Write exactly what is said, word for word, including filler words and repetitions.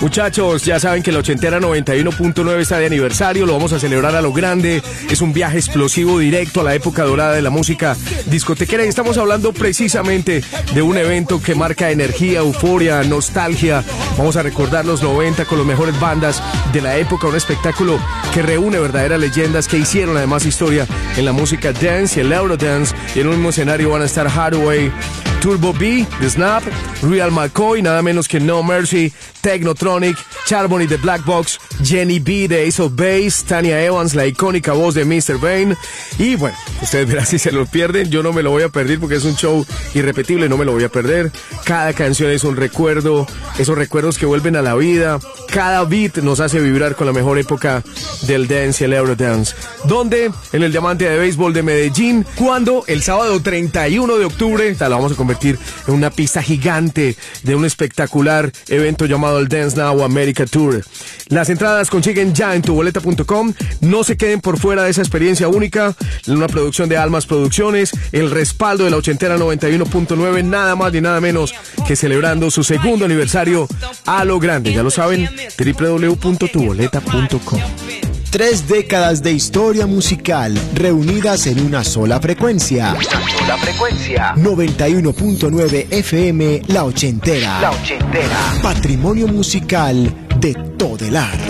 Muchachos, ya saben que la ochentera noventa y uno punto nueve está de aniversario, lo vamos a celebrar a lo grande, es un viaje explosivo directo a la época dorada de la música discotequera y estamos hablando precisamente de un evento que marca energía, euforia, nostalgia. Vamos a recordar los noventa con las mejores bandas de la época, un espectáculo que reúne verdaderas leyendas que hicieron además historia en la música dance y el Eurodance, y en un mismo escenario van a estar Hathaway, Turbo B, The Snap, Real McCoy, nada menos que No Mercy, Technotronic, Charbonny de Black Box, Jenny B de Ace of Base, Tanya Evans, la icónica voz de mister Bane. Y bueno, ustedes verán si se lo pierden, yo no me lo voy a perder porque es un show irrepetible, no me lo voy a perder. Cada canción es un recuerdo, esos recuerdos que vuelven a la vida. Cada beat nos hace vibrar con la mejor época del dance y el Eurodance. ¿Dónde? En el Diamante de Béisbol de Medellín. ¿Cuándo? El sábado treinta y uno de octubre. La vamos a convertir en una pista gigante de un espectacular evento llamado el Dance Now America Tour. Las entradas consiguen ya en tu boleta punto com. No se queden por fuera de esa experiencia única. Una producción de Almas Producciones. El respaldo de la ochentera noventa y uno punto nueve. Nada más ni nada menos que celebrando su segundo aniversario a lo grande. Ya lo saben, doble u doble u doble u punto tu boleta punto com. Tres décadas de historia musical reunidas en una sola frecuencia. Una sola frecuencia. noventa y uno punto nueve F M, La Ochentera. La Ochentera. Patrimonio musical de Todelar.